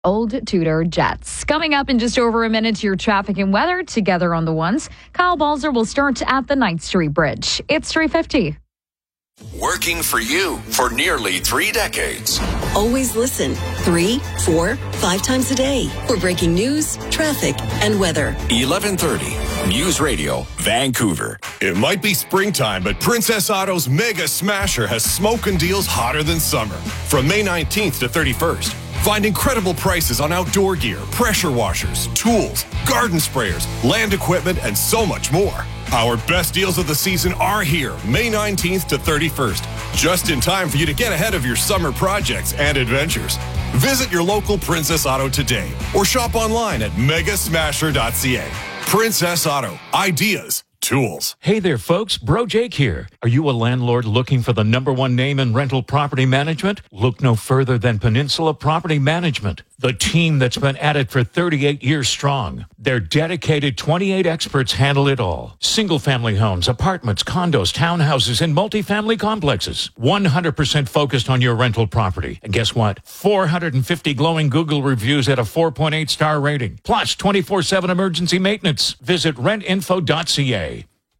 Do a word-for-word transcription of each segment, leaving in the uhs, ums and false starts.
Old Tudor Jets. Coming up in just over a minute, your traffic and weather together on the ones. Kyle Balzer will start at the Ninth Street Bridge. It's three fifty. Working for you for nearly three decades. Always listen three, four, five times a day for breaking news, traffic, and weather. eleven thirty News Radio, Vancouver. It might be springtime, but Princess Auto's Mega Smasher has smoking deals hotter than summer. From May nineteenth to thirty-first. Find incredible prices on outdoor gear, pressure washers, tools, garden sprayers, land equipment, and so much more. Our best deals of the season are here, May nineteenth to thirty-first. Just in time for you to get ahead of your summer projects and adventures. Visit your local Princess Auto today or shop online at mega smasher dot c a. Princess Auto. Ideas. Tools. Hey there, folks. Bro Jake here. Are you a landlord looking for the number one name in rental property management? Look no further than Peninsula Property Management, the team that's been at it for thirty-eight years strong. Their dedicated twenty-eight experts handle it all. Single-family homes, apartments, condos, townhouses, and multifamily complexes. one hundred percent focused on your rental property. And guess what? four hundred fifty glowing Google reviews at a four point eight star rating. Plus twenty-four seven emergency maintenance. Visit rent info dot c a.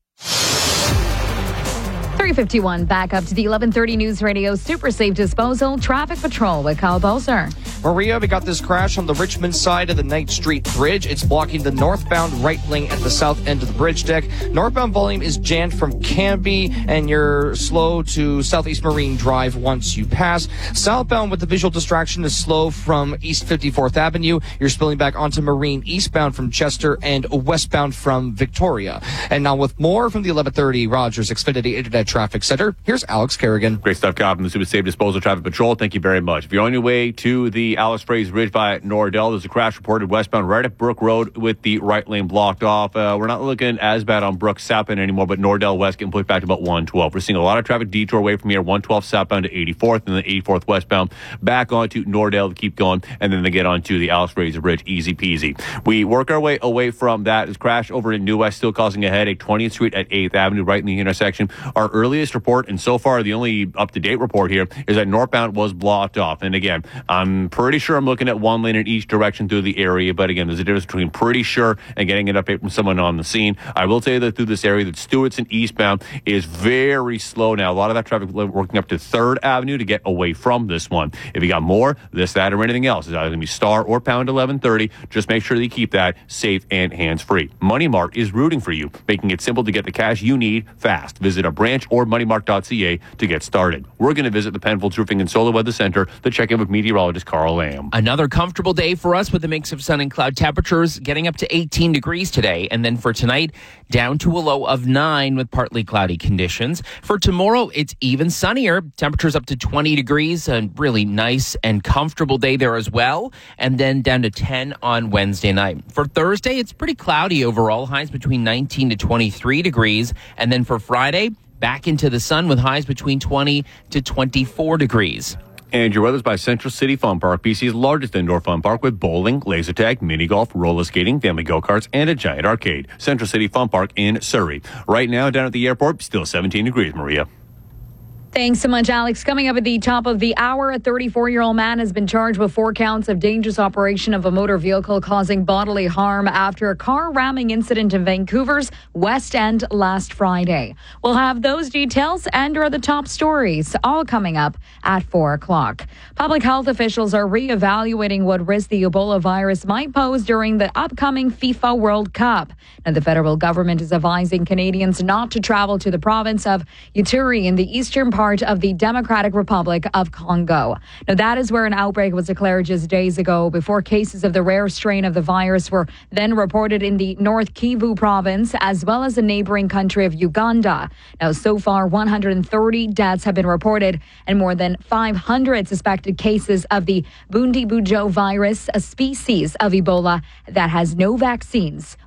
three fifty-one, back up to the eleven thirty News Radio Super Safe Disposal Traffic Patrol with Kyle Balzer. Maria, we got this crash on the Richmond side of the Ninth Street Bridge. It's blocking the northbound right lane at the south end of the bridge deck. Northbound volume is jammed from Canby, and you're slow to Southeast Marine Drive once you pass. Southbound with the visual distraction is slow from East fifty-fourth Avenue. You're spilling back onto Marine eastbound from Chester and westbound from Victoria. And now with more from the eleven thirty Rogers Xfinity Internet Traffic Center, here's Alex Kerrigan. Great stuff, Kyle, from the Super Safe Disposal Traffic Patrol. Thank you very much. If you're on your way to the Alice Fraser Ridge by Nordell, there's a crash reported westbound right at Brook Road with the right lane blocked off. Uh, we're not looking as bad on Brook southbound anymore, but Nordell west getting pushed back to about one twelve. We're seeing a lot of traffic detour away from here, one twelve southbound to eighty-fourth, and then eighty-fourth westbound back onto Nordell to keep going, and then they get onto the Alice Fraser Bridge, easy peasy. We work our way away from that. This crash over in New West still causing a headache, twentieth Street at eighth Avenue, right in the intersection. Our earliest report, and so far the only up-to-date report here, is that northbound was blocked off. And again, I'm pretty sure I'm looking at one lane in each direction through the area, but again, there's a difference between pretty sure and getting an update from someone on the scene. I will tell you that through this area, that Stewartson eastbound is very slow now. A lot of that traffic working up to third Avenue to get away from this one. If you got more, this, that, or anything else, it's either going to be star or pound eleven thirty. Just make sure that you keep that safe and hands-free. Money Mart is rooting for you, making it simple to get the cash you need fast. Visit a branch or money mart dot c a to get started. We're going to visit the Penfolds Roofing and Solar Weather Center to check in with meteorologist Carl Lamb. Another comfortable day for us with a mix of sun and cloud temperatures, getting up to eighteen degrees today. And then for tonight, down to a low of nine with partly cloudy conditions. For tomorrow, it's even sunnier. Temperatures up to twenty degrees, a really nice and comfortable day there as well. And then down to ten on Wednesday night. For Thursday, it's pretty cloudy overall. Highs between nineteen to twenty-three degrees. And then for Friday, back into the sun with highs between twenty to twenty-four degrees. And your weather's by Central City Fun Park, B C's largest indoor fun park with bowling, laser tag, mini golf, roller skating, family go-karts, and a giant arcade. Central City Fun Park in Surrey. Right now, down at the airport, still seventeen degrees, Maria. Thanks so much, Alex. Coming up at the top of the hour, a thirty-four-year-old man has been charged with four counts of dangerous operation of a motor vehicle causing bodily harm after a car ramming incident in Vancouver's West End last Friday. We'll have those details and are the top stories, all coming up at four o'clock. Public health officials are reevaluating what risk the Ebola virus might pose during the upcoming FIFA World Cup. Now, the federal government is advising Canadians not to travel to the province of Ituri in the eastern part part of the Democratic Republic of Congo. Now, that is where an outbreak was declared just days ago before cases of the rare strain of the virus were then reported in the North Kivu province as well as the neighboring country of Uganda. Now, so far, one hundred thirty deaths have been reported and more than five hundred suspected cases of the Bundibugyo virus, a species of Ebola that has no vaccines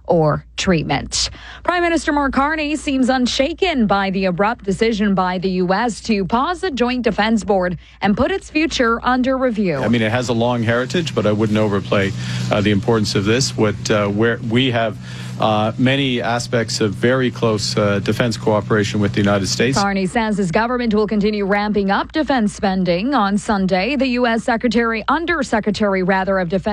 or treatment. Prime Minister Mark Carney seems unshaken by the abrupt decision by the U S to pause the Joint Defense Board and put its future under review. I mean, it has a long heritage, but I wouldn't overplay uh, the importance of this. What uh, where we have uh, many aspects of very close uh, defense cooperation with the United States. Carney says his government will continue ramping up defense spending. On Sunday, the U S. Secretary, Undersecretary rather of Defense